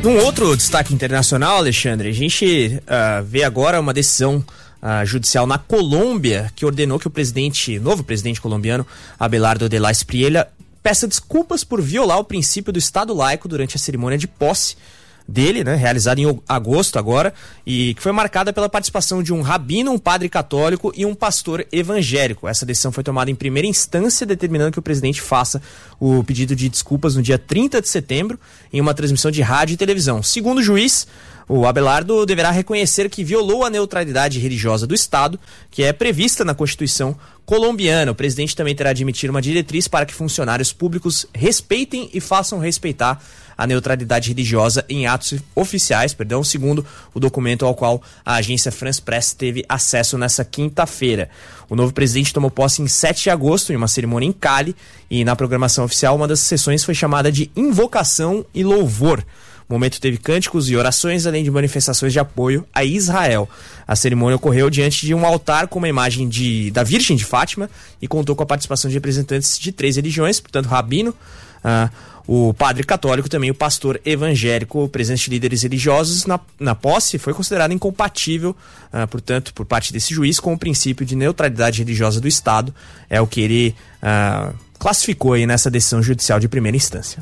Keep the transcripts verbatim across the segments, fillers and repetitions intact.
Num outro destaque internacional, Alexandre, a gente uh, vê agora uma decisão uh, judicial na Colômbia que ordenou que o presidente, novo presidente colombiano, Abelardo de la Espriella, peça desculpas por violar o princípio do Estado laico durante a cerimônia de posse dele, né, realizada em agosto agora, e que foi marcada pela participação de um rabino, um padre católico e um pastor evangélico. Essa decisão foi tomada em primeira instância, determinando que o presidente faça o pedido de desculpas no dia trinta de setembro, em uma transmissão de rádio e televisão. Segundo o juiz, o Abelardo deverá reconhecer que violou a neutralidade religiosa do Estado, que é prevista na Constituição colombiana. O presidente também terá de emitir uma diretriz para que funcionários públicos respeitem e façam respeitar a neutralidade religiosa em atos oficiais, perdão, segundo o documento ao qual a agência France Press teve acesso nessa quinta-feira. O novo presidente tomou posse em sete de agosto, em uma cerimônia em Cali, e na programação oficial uma das sessões foi chamada de Invocação e Louvor. O momento teve cânticos e orações, além de manifestações de apoio a Israel. A cerimônia ocorreu diante de um altar com uma imagem de, da Virgem de Fátima e contou com a participação de representantes de três religiões, portanto, rabino, uh, o padre católico, também o pastor evangélico. O presença de líderes religiosos na, na posse foi considerado incompatível, uh, portanto, por parte desse juiz, com o princípio de neutralidade religiosa do Estado. É o que ele uh, classificou aí nessa decisão judicial de primeira instância.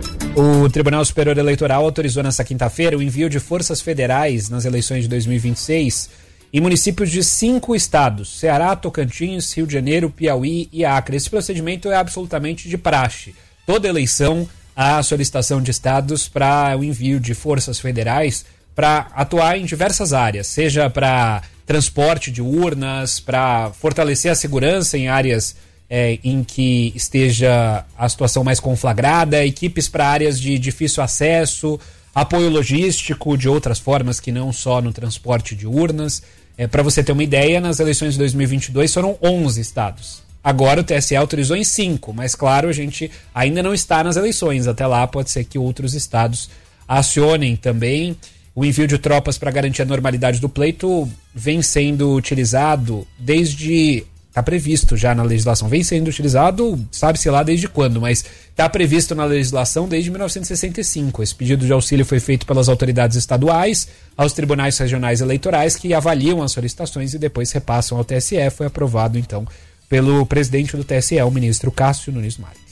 O Tribunal Superior Eleitoral autorizou nesta quinta-feira o envio de forças federais nas eleições de dois mil e vinte e seis em municípios de cinco estados: Ceará, Tocantins, Rio de Janeiro, Piauí e Acre. Esse procedimento é absolutamente de praxe. Toda eleição há solicitação de estados para o envio de forças federais para atuar em diversas áreas, seja para transporte de urnas, para fortalecer a segurança em áreas é, em que esteja a situação mais conflagrada, equipes para áreas de difícil acesso, apoio logístico de outras formas que não só no transporte de urnas. É, para você ter uma ideia, nas eleições de dois mil e vinte e dois foram onze estados. Agora o T S E autorizou em cinco, mas claro, a gente ainda não está nas eleições. Até lá pode ser que outros estados acionem também. O envio de tropas para garantir a normalidade do pleito vem sendo utilizado desde... Está previsto já na legislação. Vem sendo utilizado, sabe-se lá desde quando, mas está previsto na legislação desde mil novecentos e sessenta e cinco. Esse pedido de auxílio foi feito pelas autoridades estaduais aos tribunais regionais eleitorais, que avaliam as solicitações e depois repassam ao T S E. Foi aprovado, então, pelo presidente do T S E, o ministro Cássio Nunes Marques.